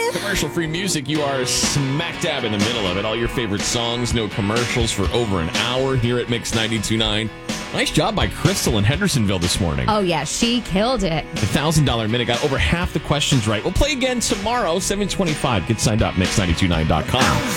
Commercial-free music, you are smack dab in the middle of it. All your favorite songs, no commercials for over an hour here at Mix 92.9. Nice job by Crystal in Hendersonville this morning. Oh, yeah, she killed it. The $1,000 minute got over half the questions right. We'll play again tomorrow, 7:25. Get signed up, mix929.com.